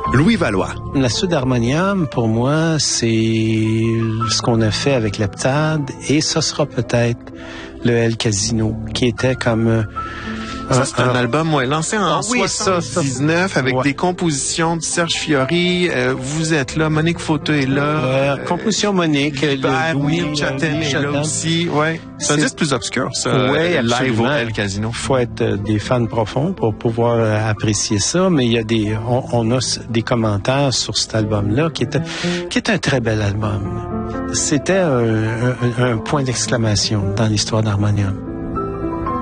Louis Valois. La suite d'Harmonium, pour moi, c'est ce qu'on a fait avec l'Heptade, et ça sera peut-être le El Casino, qui était comme... Ça, c'est un album lancé en 79 avec des compositions de Serge Fiori. Vous êtes là, Monique Fauteux est là. Composition Monique. Neil Chatham est là aussi. Ouais. C'est un disque plus obscur, ça. Oui, live au El Casino. Il faut être des fans profonds pour pouvoir apprécier ça, mais il y a on a des commentaires sur cet album-là qui est un très bel album. C'était un point d'exclamation dans l'histoire d'Harmonium.